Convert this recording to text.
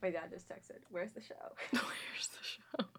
My dad just texted, "Where's the show?" Where's the show?